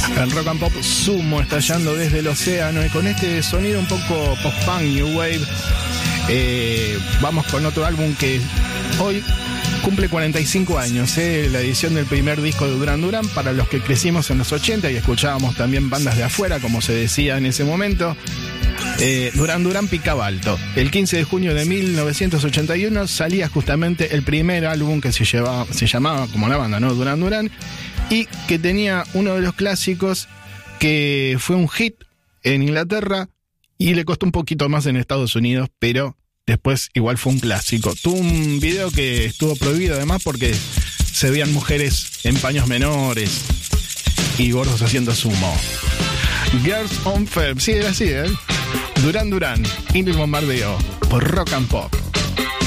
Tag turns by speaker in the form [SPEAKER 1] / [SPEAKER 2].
[SPEAKER 1] En Rock and Pop, Sumo estallando desde el océano y con este sonido un poco post-punk, new wave. Vamos con otro álbum que hoy cumple 45 años, la edición del primer disco de Duran Duran. Para los que crecimos en los 80 y escuchábamos también bandas de afuera, como se decía en ese momento, Duran Duran picaba alto. El 15 de junio de 1981 salía justamente el primer álbum que se llamaba como la banda, ¿no? Duran Duran, y que tenía uno de los clásicos que fue un hit en Inglaterra y le costó un poquito más en Estados Unidos, pero después igual fue un clásico. Tuvo un video que estuvo prohibido además porque se veían mujeres en paños menores y gordos haciendo sumo. Girls on Fire, sí, era así, Duran Duran, In el Bombardeo, por Rock and Pop.